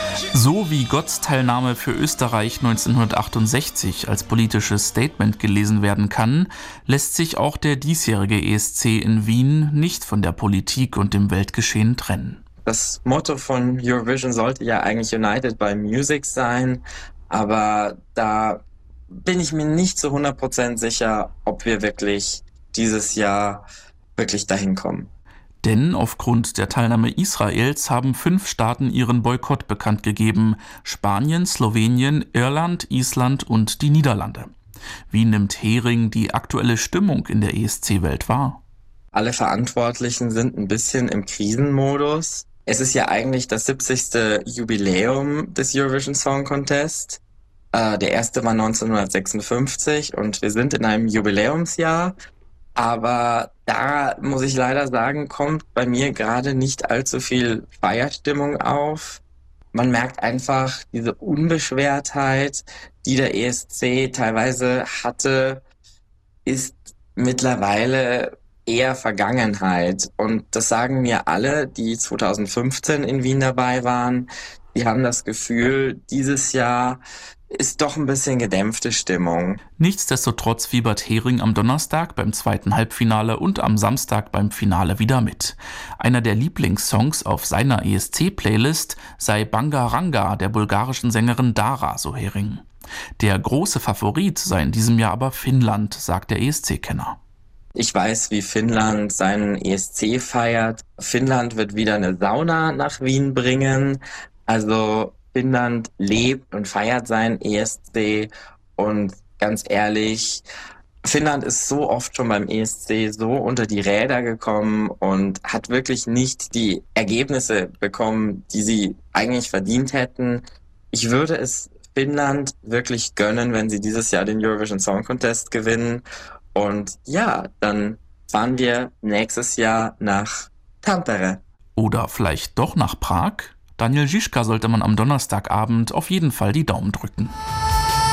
So wie Gotts Teilnahme für Österreich 1968 als politisches Statement gelesen werden kann, lässt sich auch der diesjährige ESC in Wien nicht von der Politik und dem Weltgeschehen trennen. Das Motto von Eurovision sollte ja eigentlich United by Music sein, aber da bin ich mir nicht zu 100% sicher, ob wir wirklich dieses Jahr wirklich dahin kommen. Denn aufgrund der Teilnahme Israels haben 5 Staaten ihren Boykott bekannt gegeben: Spanien, Slowenien, Irland, Island und die Niederlande. Wie nimmt Hering die aktuelle Stimmung in der ESC-Welt wahr? Alle Verantwortlichen sind ein bisschen im Krisenmodus. Es ist ja eigentlich das 70. Jubiläum des Eurovision Song Contest. Der erste war 1956 und wir sind in einem Jubiläumsjahr. Aber da muss ich leider sagen, kommt bei mir gerade nicht allzu viel Feierstimmung auf. Man merkt einfach diese Unbeschwertheit, die der ESC teilweise hatte, ist mittlerweile eher Vergangenheit. Und das sagen mir alle, die 2015 in Wien dabei waren. Die haben das Gefühl, dieses Jahr ist doch ein bisschen gedämpfte Stimmung. Nichtsdestotrotz fiebert Hering am Donnerstag beim zweiten Halbfinale und am Samstag beim Finale wieder mit. Einer der Lieblingssongs auf seiner ESC-Playlist sei Bangaranga der bulgarischen Sängerin Dara, so Hering. Der große Favorit sei in diesem Jahr aber Finnland, sagt der ESC-Kenner. Ich weiß, wie Finnland seinen ESC feiert. Finnland wird wieder eine Sauna nach Wien bringen. Also Finnland lebt und feiert seinen ESC. Und ganz ehrlich, Finnland ist so oft schon beim ESC so unter die Räder gekommen und hat wirklich nicht die Ergebnisse bekommen, die sie eigentlich verdient hätten. Ich würde es Finnland wirklich gönnen, wenn sie dieses Jahr den Eurovision Song Contest gewinnen. Und ja, dann fahren wir nächstes Jahr nach Tampere. Oder vielleicht doch nach Prag? Daniel Žižka sollte man am Donnerstagabend auf jeden Fall die Daumen drücken.